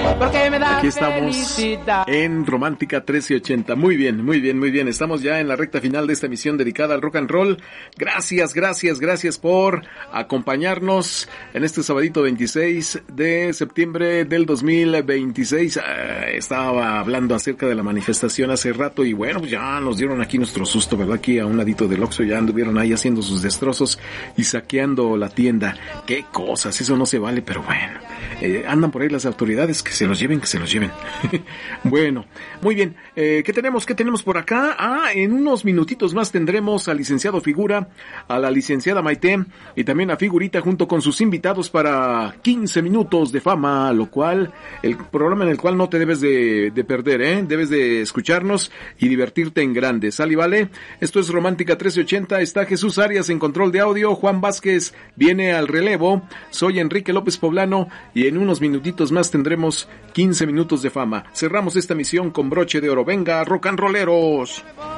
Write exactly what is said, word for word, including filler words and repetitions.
porque me da Aquí estamos felicidad. en Romántica trece ochenta. Muy bien, muy bien, muy bien. Estamos ya en la recta final de esta emisión dedicada al rock and roll. Gracias, gracias, gracias por acompañarnos en este sabadito veintiséis de septiembre del dos mil veintiséis. Eh, estaba hablando acerca de la manifestación hace rato y bueno, pues ya nos dieron aquí nuestro susto, ¿verdad? Aquí a un ladito del Oxxo ya anduvieron ahí haciendo sus destrozos y saqueando la tienda. Qué cosas, eso no se vale, pero bueno. Eh, andan por ahí las autoridades, que se los lleven, que se los lleven. Bueno, muy bien. Eh, ¿Qué tenemos? ¿Qué tenemos por acá? Ah, en unos minutitos más tendremos al licenciado Figura, a la licenciada Maite y también a Figurita junto con sus invitados para quince minutos de fama, lo cual, el programa en el cual no te debes de, de perder, ¿eh? Debes de escucharnos y divertirte en grande. ¿Sale y vale? Esto es Romántica trece ochenta. Está Jesús Arias en control de audio. Juan Vázquez viene al relevo. Soy Enrique López Poblano y en unos minutitos más tendremos quince minutos de fama. Cerramos esta misión con broche de oro. Venga, rock and rolleros.